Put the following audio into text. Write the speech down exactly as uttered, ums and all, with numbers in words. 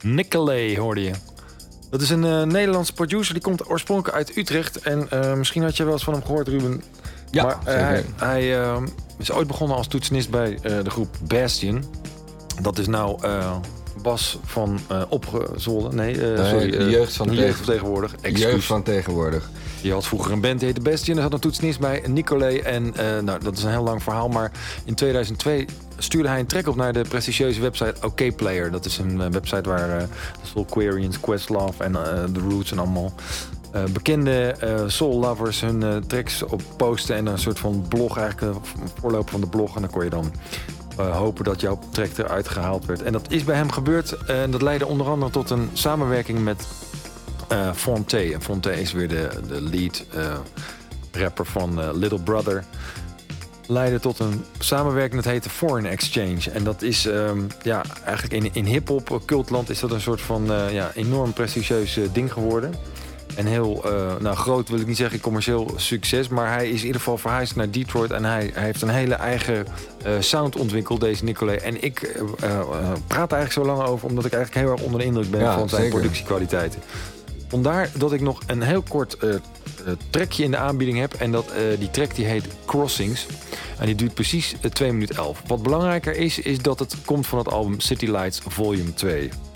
Nicolay hoorde je. Dat is een uh, Nederlandse producer, die komt oorspronkelijk uit Utrecht. En uh, misschien had je wel eens van hem gehoord, Ruben. Ja, maar uh, hij, hij uh, is ooit begonnen als toetsenist bij uh, de groep Bastion. Dat is nou uh, Bas van uh, Opgezwollen. Nee, uh, nee, sorry. De jeugd van, uh, tegen... jeugd van tegenwoordig. Excuus. Jeugd van tegenwoordig. Die had vroeger een band, die heette Bastion. Er zat een toetsenist bij, Nicolay. En uh, nou, dat is een heel lang verhaal. Maar in tweeduizend twee stuurde hij een track op naar de prestigieuze website OKPlayer. Dat is een uh, website waar uh, de Soulquarians, Questlove en uh, The Roots en allemaal uh, bekende uh, soul lovers hun uh, tracks op posten. En een soort van blog, eigenlijk een voorloper van de blog. En dan kon je dan uh, hopen dat jouw track eruit gehaald werd. En dat is bij hem gebeurd. Uh, en dat leidde onder andere tot een samenwerking met Uh, Phonte. En Phonte is weer de, de lead uh, rapper van uh, Little Brother. Leidde tot een samenwerking, dat heette Foreign Exchange. En dat is um, ja, eigenlijk in, in hip-hop cultland is dat een soort van uh, ja, enorm prestigieus uh, ding geworden. En heel, uh, nou groot wil ik niet zeggen, commercieel succes. Maar hij is in ieder geval verhuisd naar Detroit. En hij, hij heeft een hele eigen uh, sound ontwikkeld, deze Nicolay. En ik uh, uh, praat er eigenlijk zo lang over, omdat ik eigenlijk heel erg onder de indruk ben ja, van zijn zeker. productiekwaliteiten. Vandaar dat ik nog een heel kort uh, uh, trackje in de aanbieding heb. En dat, uh, die track die heet Crossings. En die duurt precies uh, twee minuten elf. Wat belangrijker is, is dat het komt van het album City Lights Volume twee.